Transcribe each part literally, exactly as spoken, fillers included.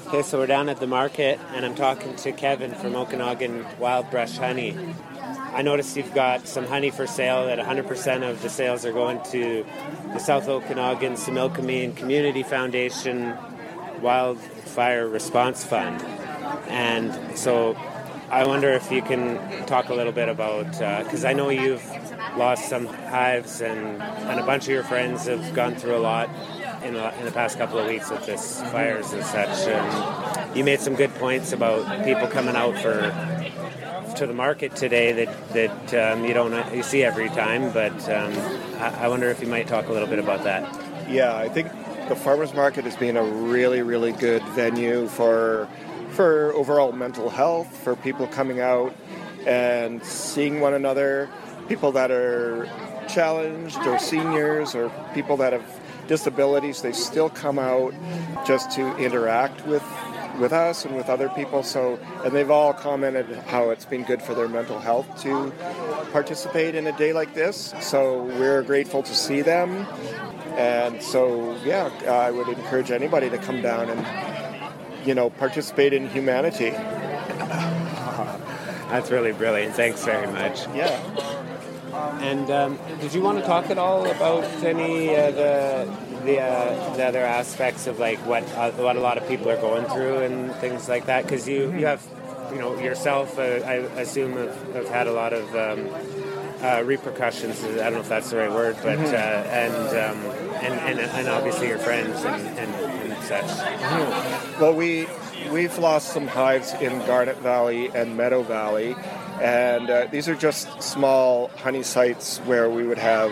Okay, so we're down at the market, and I'm talking to Kevin from Okanagan Wild Brush Honey. I noticed you've got some honey for sale, that one hundred percent of the sales are going to the South Okanagan Similkameen Community Foundation Wildfire Response Fund. And so I wonder if you can talk a little bit about, because uh, I know you've lost some hives, and, and a bunch of your friends have gone through a lot in, a, in the past couple of weeks with this fires and such. And you made some good points about people coming out for to the market today that that um, you don't you see every time. But um, I, I wonder if you might talk a little bit about that. Yeah, I think the farmers market has been a really, really good venue for for overall mental health, for people coming out and seeing one another, people that are challenged or seniors or people that have disabilities. They still come out just to interact with with us and with other people. So, and they've all commented how it's been good for their mental health to participate in a day like this. So we're grateful to see them. And so, yeah, I would encourage anybody to come down and, you know, participate in humanity. That's really brilliant. Thanks very much. Yeah. And um, did you want to talk at all about any uh, the the, uh, the other aspects of like what uh, what a lot of people are going through and things like that? Because you, you have, you know, yourself, uh, I assume, have, have had a lot of um, uh, repercussions. I don't know if that's the right word, but mm-hmm. uh, and, um, and and and obviously your friends and, and, and such. Mm-hmm. Well, we we've lost some hives in Garnet Valley and Meadow Valley. And uh, these are just small honey sites where we would have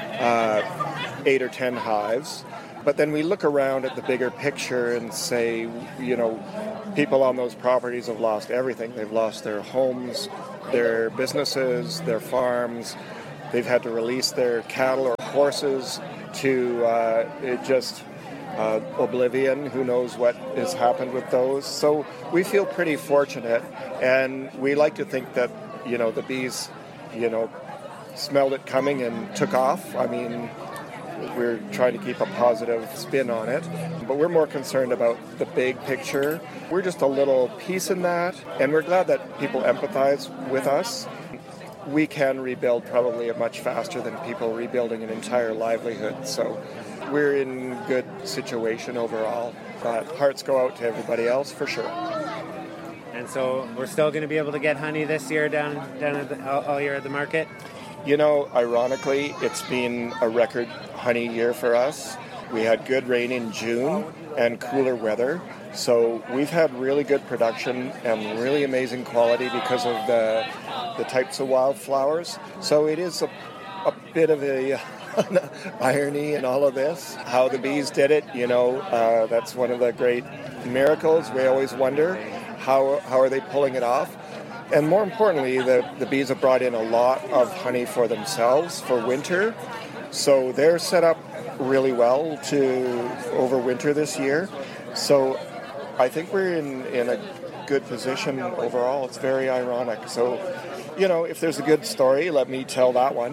uh, eight or ten hives. But then we look around at the bigger picture and say, you know, people on those properties have lost everything. They've lost their homes, their businesses, their farms. They've had to release their cattle or horses to uh, it just uh, oblivion. Who knows what has happened with those. So we feel pretty fortunate. And we like to think that, you know, the bees, you know, smelled it coming and took off. I mean, we're trying to keep a positive spin on it. But we're more concerned about the big picture. We're just a little piece in that. And we're glad that people empathize with us. We can rebuild probably much faster than people rebuilding an entire livelihood. So we're in good situation overall. But hearts go out to everybody else for sure. And so we're still going to be able to get honey this year down down at the, all, all year at the market? You know, ironically, it's been a record honey year for us. We had good rain in June and cooler weather. So we've had really good production and really amazing quality because of the the types of wildflowers. So it is a, a bit of a irony in all of this, how the bees did it. You know, uh, that's one of the great miracles. We always wonder. How how are they pulling it off? And more importantly, the, the bees have brought in a lot of honey for themselves for winter. So they're set up really well to overwinter this year. So I think we're in, in a good position overall. It's very ironic. So, you know, if there's a good story, let me tell that one.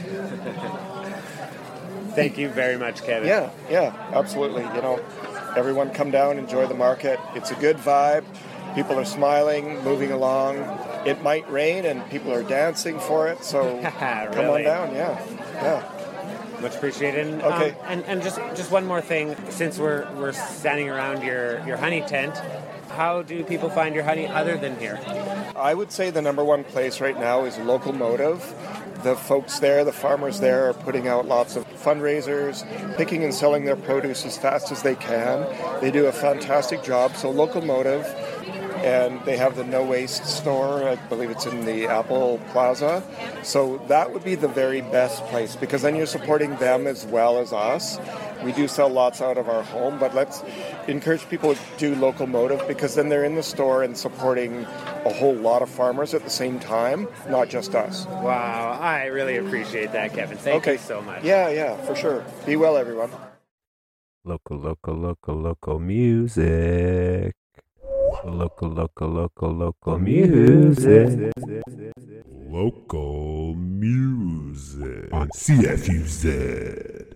Thank you very much, Kevin. Yeah, yeah, absolutely. You know, everyone come down, enjoy the market. It's a good vibe. People are smiling, moving along. It might rain, and people are dancing for it. So really? Come on down, yeah, yeah. Much appreciated. Okay. Um, and and just, just one more thing, since we're we're standing around your, your honey tent, how do people find your honey other than here? I would say the number one place right now is Locomotive. The folks there, the farmers there, are putting out lots of fundraisers, picking and selling their produce as fast as they can. They do a fantastic job. So Locomotive. And they have the No Waste store. I believe it's in the Apple Plaza. So that would be the very best place, because then you're supporting them as well as us. We do sell lots out of our home, but let's encourage people to do Locomotive, because then they're in the store and supporting a whole lot of farmers at the same time, not just us. Wow, I really appreciate that, Kevin. Thank okay. you so much. Yeah, yeah, for sure. Be well, everyone. Local, local, local, local music. Local, local, local, local music. Local music on C F U Z.